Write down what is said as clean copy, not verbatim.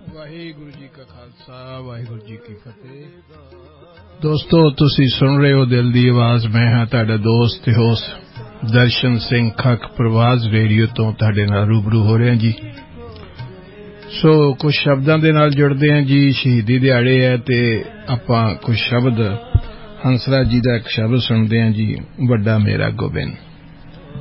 ਵਾਹਿਗੁਰੂ ਜੀ ਕਾ ਖਾਲਸਾ ਵਾਹਿਗੁਰੂ ਜੀ ਕੀ ਫਤਿਹ। ਦੋਸਤੋ, ਤੁਸੀਂ ਸੁਣ ਰਹੇ ਹੋ ਦਿਲ ਦੀ ਆਵਾਜ਼। ਮੈਂ ਹਾਂ ਤੁਹਾਡਾ ਦੋਸਤ ਤੇ ਹੋਸਟ ਦਰਸ਼ਨ ਸਿੰਘ ਖੱਖ ਪ੍ਰਵਾਜ਼ ਰੇਡੀਓ ਤੋਂ ਤੁਹਾਡੇ ਨਾਲ ਰੂਬਰੂ ਹੋ ਰਿਹਾ ਜੀ। ਸੋ ਕੁਝ ਸ਼ਬਦਾਂ ਦੇ ਨਾਲ ਜੁੜਦੇ ਹਾਂ ਜੀ। ਸ਼ਹੀਦੀ ਦਿਹਾੜੇ ਹੈ ਤੇ ਆਪਾਂ ਕੁਝ ਸ਼ਬਦ ਹੰਸਰਾਜ ਜੀ ਦਾ ਇੱਕ ਸ਼ਬਦ ਸੁਣਦੇ ਹਾਂ ਜੀ, ਵੱਡਾ ਮੇਰਾ ਗੋਬਿੰਦ।